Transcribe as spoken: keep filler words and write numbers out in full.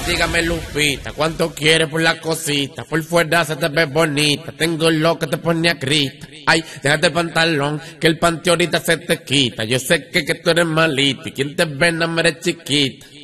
dígame Lupita, ¿cuánto quieres por la cosita? Por fuera se te ve bonita, tengo lo que te pone a grita. Ay, déjate el pantalón, que el panty ahorita se te quita. Yo sé que, que tú eres malita y quien te ve no me eres chiquita.